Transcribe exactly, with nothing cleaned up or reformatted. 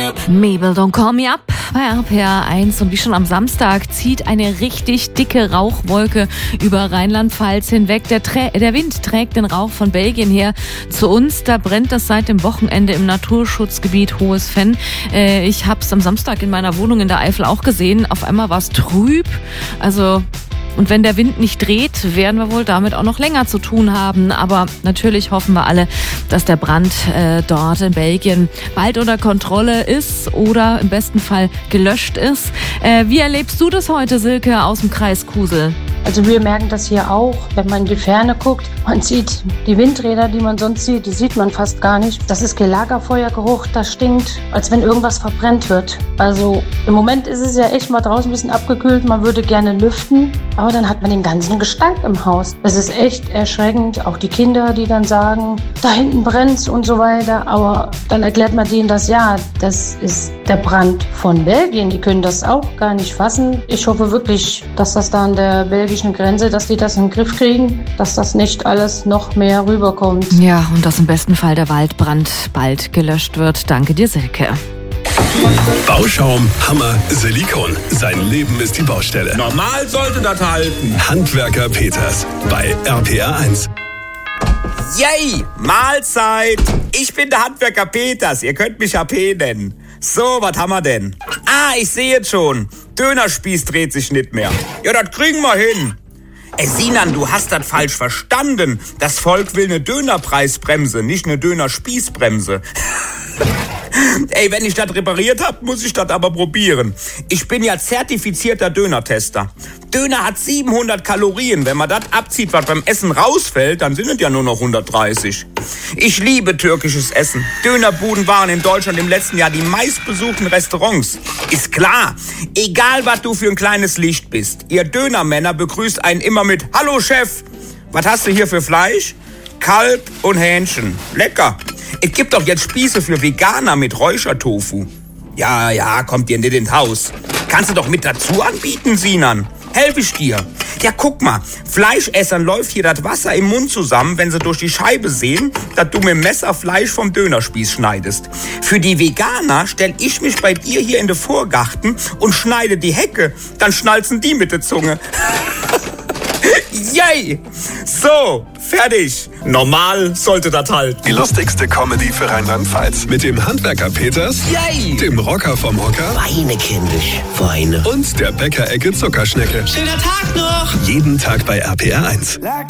Mabel, Don't Call Me Up bei R P R eins. Und wie schon am Samstag zieht eine richtig dicke Rauchwolke über Rheinland-Pfalz hinweg. Der, Trä- der Wind trägt den Rauch von Belgien her zu uns. Da brennt es seit dem Wochenende im Naturschutzgebiet Hohes Venn. Äh, ich habe es am Samstag in meiner Wohnung in der Eifel auch gesehen. Auf einmal war es trüb. Also... Und wenn der Wind nicht dreht, werden wir wohl damit auch noch länger zu tun haben. Aber natürlich hoffen wir alle, dass der Brand äh, dort in Belgien bald unter Kontrolle ist oder im besten Fall gelöscht ist. Äh, wie erlebst du das heute, Silke, aus dem Kreis Kusel? Also wir merken das hier auch, wenn man in die Ferne guckt. Man sieht die Windräder, die man sonst sieht, die sieht man fast gar nicht. Das ist Lagerfeuergeruch, das stinkt, als wenn irgendwas verbrennt wird. Also im Moment ist es ja echt mal draußen ein bisschen abgekühlt, man würde gerne lüften, aber dann hat man den ganzen Gestank im Haus. Das ist echt erschreckend, auch die Kinder, die dann sagen, da hinten brennt's und so weiter. Aber dann erklärt man denen das, ja, das ist der Brand von Belgien, die können das auch gar nicht fassen. Ich hoffe wirklich, dass das da an der belgischen Grenze, dass die das in den Griff kriegen, dass das nicht alles noch mehr rüberkommt. Ja, und dass im besten Fall der Waldbrand bald gelöscht wird. Danke dir, Silke. Bauschaum, Hammer, Silikon. Sein Leben ist die Baustelle. Normal sollte das halten. Handwerker Peters bei R P R eins. Yay, Mahlzeit. Ich bin der Handwerker Peters. Ihr könnt mich H P nennen. So, was haben wir denn? Ah, ich sehe jetzt schon. Dönerspieß dreht sich nicht mehr. Ja, das kriegen wir hin. Ey, Sinan, du hast das falsch verstanden. Das Volk will eine Dönerpreisbremse, nicht eine Dönerspießbremse. Ey, wenn ich das repariert hab, muss ich das aber probieren. Ich bin ja zertifizierter Dönertester. Döner hat siebenhundert Kalorien. Wenn man das abzieht, was beim Essen rausfällt, dann sind es ja nur noch hundertdreißig. Ich liebe türkisches Essen. Dönerbuden waren in Deutschland im letzten Jahr die meistbesuchten Restaurants. Ist klar, egal was du für ein kleines Licht bist, ihr Dönermänner begrüßt einen immer mit Hallo Chef, was hast du hier für Fleisch? Kalb und Hähnchen. Lecker. Es gibt doch jetzt Spieße für Veganer mit Räuchertofu. Ja, ja, kommt dir nicht ins Haus. Kannst du doch mit dazu anbieten, Sinan. Helf ich dir. Ja, guck mal, Fleischessern läuft hier das Wasser im Mund zusammen, wenn sie durch die Scheibe sehen, dass du mit dem Messer Fleisch vom Dönerspieß schneidest. Für die Veganer stell ich mich bei dir hier in den Vorgarten und schneide die Hecke. Dann schnalzen die mit der Zunge. Yay! So, fertig. Normal sollte das halten. Die lustigste Comedy für Rheinland-Pfalz. Mit dem Handwerker Peters, Yay! dem Rocker vom Hocker Weine, kindisch, Weine. und der Bäckerecke Zuckerschnecke. Schöner Tag noch! Jeden Tag bei R P R eins.